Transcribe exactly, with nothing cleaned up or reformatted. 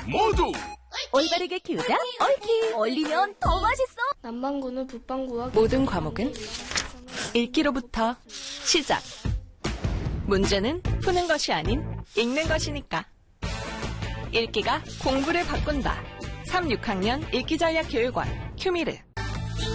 모두 올바르게 키우자 얽히. 얼리면 더 맛있어. 남반구는 북반구와 모든 과목은 읽기로부터 시작. 문제는 푸는 것이 아닌 읽는 것이니까. 읽기가 공부를 바꾼다. 삼, 육 학년 읽기전략교육원 큐미르.